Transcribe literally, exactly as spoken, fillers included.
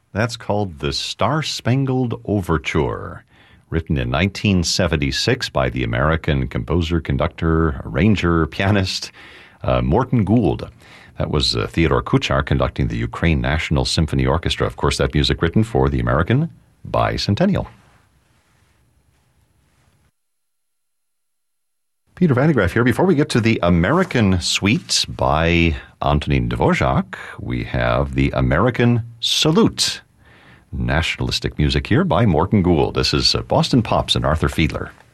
That's called the Star-Spangled Overture, written in nineteen seventy-six by the American composer, conductor, arranger, pianist, uh, Morton Gould. That was uh, Theodore Kuchar conducting the Ukraine National Symphony Orchestra. Of course, that music written for the American Bicentennial. Peter Van de Graaff here. Before we get to the American Suite by Antonin Dvorak, we have the American Salute. Nationalistic music here by Morton Gould. This is Boston Pops and Arthur Fiedler.